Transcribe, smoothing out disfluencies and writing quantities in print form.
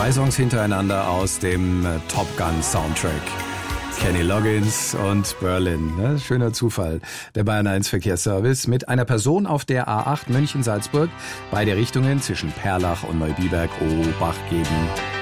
2 Songs hintereinander aus dem Top Gun Soundtrack. Kenny Loggins und Berlin. Ne? Schöner Zufall. Der Bayern 1 Verkehrsservice mit einer Person auf der A8 München-Salzburg. Beide Richtungen zwischen Perlach und Neubiberg Obacht geben.